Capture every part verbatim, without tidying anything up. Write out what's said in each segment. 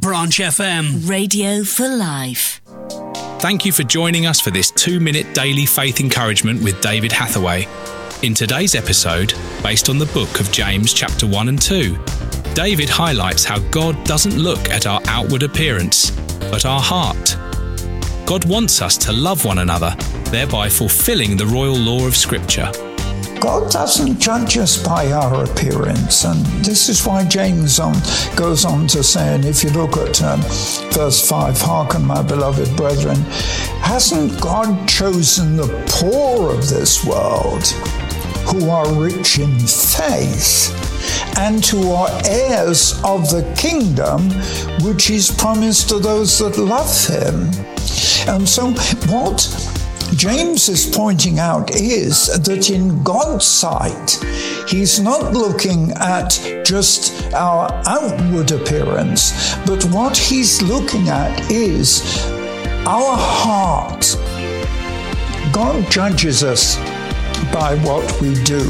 Branch F M. Radio for life. Thank you for joining us for this two-minute daily faith encouragement with David Hathaway. In today's episode, based on the book of James chapter one and two, David highlights how God doesn't look at our outward appearance, but our heart. God wants us to love one another, thereby fulfilling the royal law of Scripture. God doesn't judge us by our appearance, and this is why James on, goes on to say, and if you look at um, verse five, hearken, my beloved brethren, hasn't God chosen the poor of this world, who are rich in faith, and who are heirs of the kingdom, which is promised to those that love him? And so what James is pointing out is that in God's sight, he's not looking at just our outward appearance, but what he's looking at is our heart. God judges us by what we do.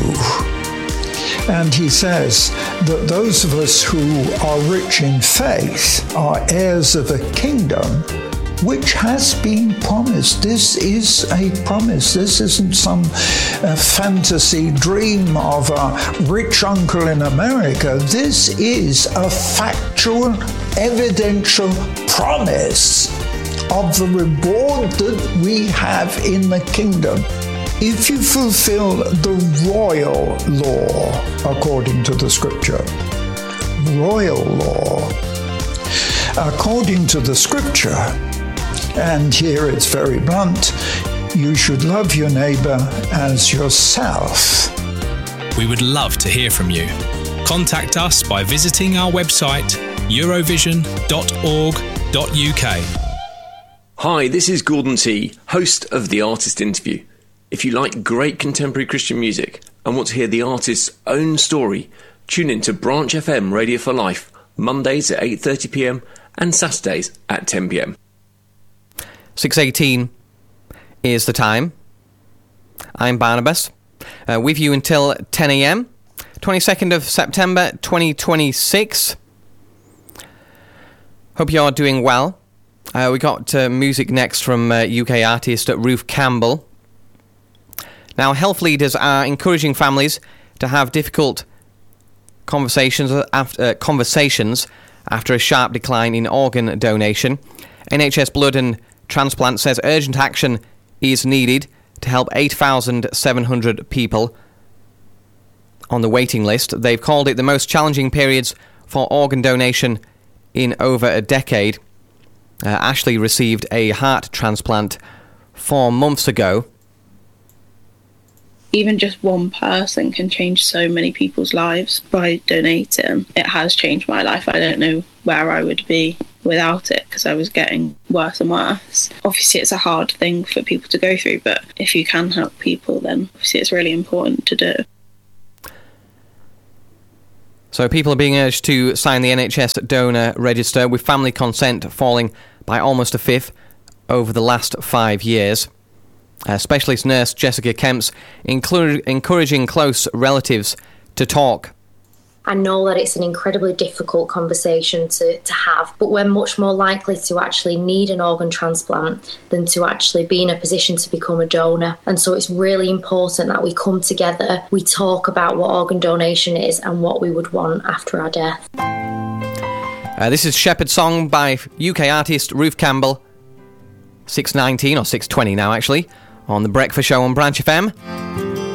And he says that those of us who are rich in faith are heirs of a kingdom which has been promised. This is a promise. This isn't some uh, fantasy dream of a rich uncle in America. This is a factual, evidential promise of the reward that we have in the kingdom. If you fulfill the royal law, according to the Scripture, royal law, according to the Scripture, and here it's very blunt, you should love your neighbour as yourself. We would love to hear from you. Contact us by visiting our website, eurovision dot org dot U K. Hi, this is Gordon T, host of The Artist Interview. If you like great contemporary Christian music and want to hear the artist's own story, tune in to Branch F M Radio for Life, Mondays at eight thirty p m and Saturdays at ten p m. six eighteen is the time. I'm Barnabas, uh, with you until ten a m, twenty-second of September twenty twenty-six. Hope you're doing well. Uh, we got uh, music next from uh, U K artist Ruth Campbell. Now, health leaders are encouraging families to have difficult conversations after, uh, conversations after a sharp decline in organ donation. N H S Blood and Transplant says urgent action is needed to help eight thousand seven hundred people on the waiting list. They've called it the most challenging periods for organ donation in over a decade. Uh, Ashley received a heart transplant four months ago. Even just one person can change so many people's lives by donating. It has changed my life. I don't know where I would be without it because I was getting worse and worse. Obviously, it's a hard thing for people to go through, but if you can help people, then obviously it's really important to do. So people are being urged to sign the N H S donor register, with family consent falling by almost a fifth over the last five years. Uh, specialist nurse Jessica Kemps inclu- encouraging close relatives to talk. I know that it's an incredibly difficult conversation to, to have, but we're much more likely to actually need an organ transplant than to actually be in a position to become a donor. And so it's really important that we come together, we talk about what organ donation is and what we would want after our death. Uh, this is Shepherd Song by U K artist Ruth Campbell. six nineteen, or six twenty now actually, on The Breakfast Show on Branch F M.